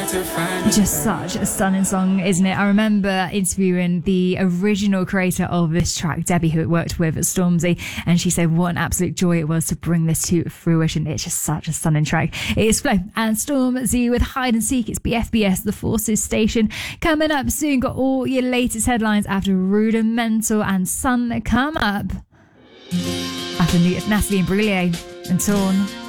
Just such a stunning song, isn't it? I remember interviewing the original creator of this track, Debbie, who it worked with at Stormzy, and she said what an absolute joy it was to bring this to fruition. It's just such a stunning track. It is Flow and Stormzy with Hide and Seek. It's BFBS, the Forces station. Coming up soon, got all your latest headlines after Rudimental and Sun come up. After Natalie Imbruglia and Torn.